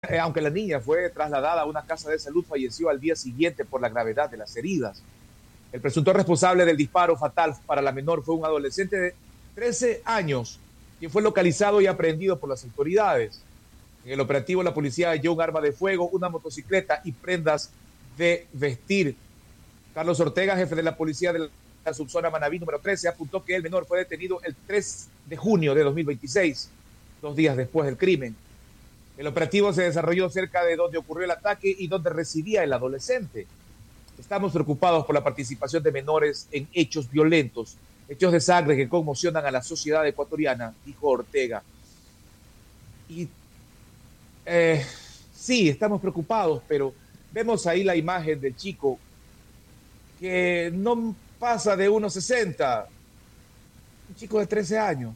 aunque la niña fue trasladada a una casa de salud, falleció al día siguiente por la gravedad de las heridas. El presunto responsable del disparo fatal para la menor fue un adolescente de 13 años, quien fue localizado y aprehendido por las autoridades. En el operativo, la policía halló un arma de fuego, una motocicleta y prendas de vestir. Carlos Ortega, jefe de la policía de la subzona Manabí número 13, apuntó que el menor fue detenido el 3 de junio de 2026, 2 días después del crimen. El operativo se desarrolló cerca de donde ocurrió el ataque y donde residía el adolescente. Estamos preocupados por la participación de menores en hechos violentos, hechos de sangre que conmocionan a la sociedad ecuatoriana, dijo Ortega. Y eh, sí, estamos preocupados, pero vemos ahí la imagen del chico que no pasa de 1,60, un chico de 13 años.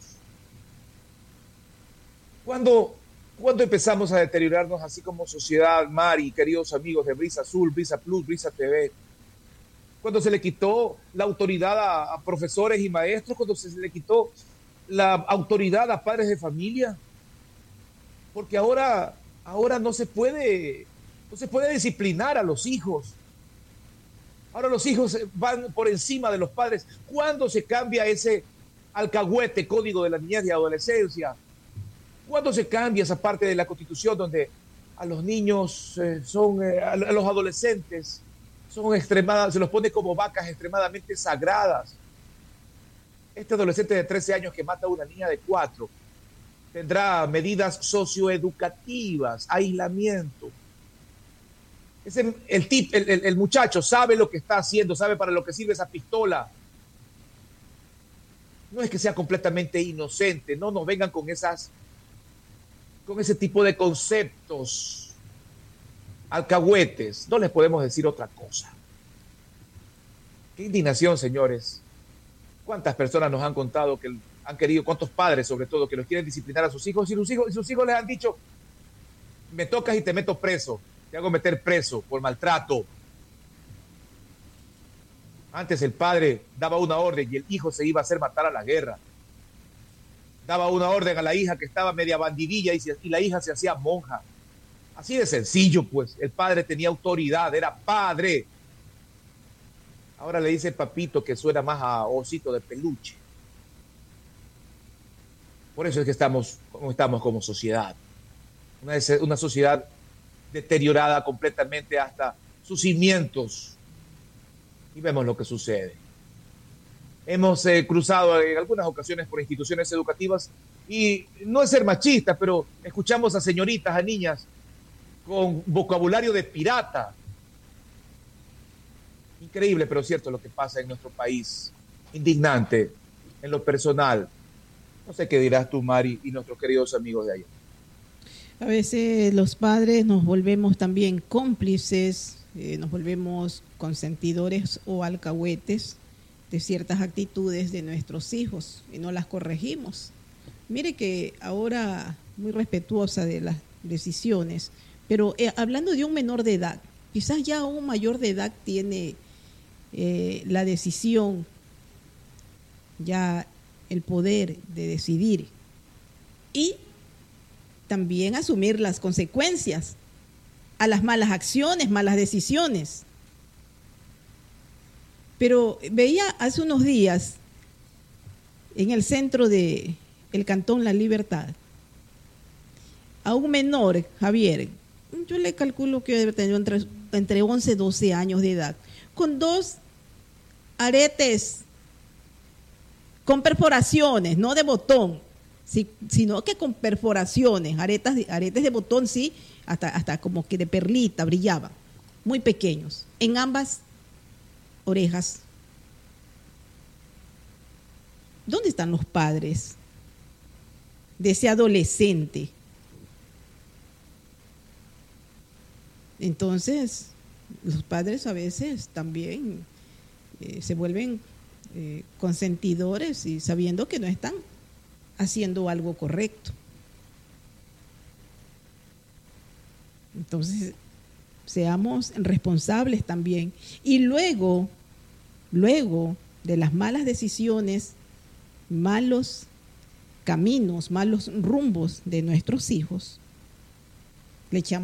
¿Cuándo, ¿Cuándo empezamos a deteriorarnos así como sociedad, Mari, queridos amigos de Brisa Azul, Brisa Plus, Brisa TV? Cuando se le quitó la autoridad a profesores y maestros, cuando se le quitó la autoridad a padres de familia, porque ahora no se puede disciplinar a los hijos. Ahora los hijos van por encima de los padres. ¿Cuándo se cambia ese alcahuete código de la niñez y adolescencia? ¿Cuándo se cambia esa parte de la Constitución donde a los niños a los adolescentes son extremadas, se los pone como vacas extremadamente sagradas? Este adolescente de 13 años que mata a una niña de 4 tendrá medidas socioeducativas, aislamiento. El muchacho sabe lo que está haciendo, sabe para lo que sirve esa pistola. No es que sea completamente inocente, no nos vengan con ese tipo de conceptos alcahuetes. No les podemos decir otra cosa. Qué indignación, señores. ¿Cuántas personas nos han contado que han querido, cuántos padres sobre todo, que los quieren disciplinar a sus hijos y sus hijos les han dicho, me tocas y te meto preso, te hago meter preso por maltrato? Antes el padre daba una orden y el hijo se iba a hacer matar a la guerra. Daba una orden a la hija que estaba media bandidilla y la hija se hacía monja. Así de sencillo, pues. El padre tenía autoridad, era padre. Ahora le dice papito, que suena más a osito de peluche. Por eso es que estamos como sociedad. Una sociedad deteriorada completamente hasta sus cimientos. Y vemos lo que sucede. Hemos cruzado en algunas ocasiones por instituciones educativas y no es ser machista, pero escuchamos a señoritas, a niñas con vocabulario de pirata. Increíble, pero cierto lo que pasa en nuestro país. Indignante en lo personal. No sé qué dirás tú, Mari, y nuestros queridos amigos de allá. A veces los padres nos volvemos también cómplices, nos volvemos consentidores o alcahuetes de ciertas actitudes de nuestros hijos y no las corregimos. Mire que ahora muy respetuosa de las decisiones, pero hablando de un menor de edad, quizás ya un mayor de edad tiene la decisión, ya el poder de decidir y también asumir las consecuencias a las malas acciones, malas decisiones. Pero veía hace unos días en el centro de el Cantón La Libertad a un menor, Javier, yo le calculo que debe tener entre 11 y 12 años de edad, con 2 aretes con perforaciones, no de botón, sino que con perforaciones, aretes de botón, sí, hasta como que de perlita brillaban, muy pequeños, en ambas orejas. ¿Dónde están los padres de ese adolescente? Entonces, los padres a veces también se vuelven consentidores y sabiendo que no están haciendo algo correcto. Entonces, seamos responsables también. Y luego de las malas decisiones, malos caminos, malos rumbos de nuestros hijos, le echamos